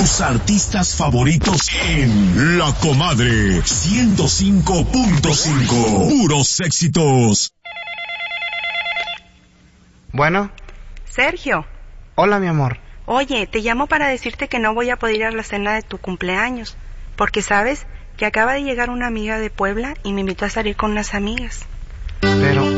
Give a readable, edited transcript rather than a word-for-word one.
Tus artistas favoritos en La Comadre 105.5. Puros éxitos. Bueno. Sergio. Hola, mi amor. Oye, te llamo para decirte que no voy a poder ir a la cena de tu cumpleaños, porque sabes que acaba de llegar una amiga de Puebla y me invitó a salir con unas amigas. Pero,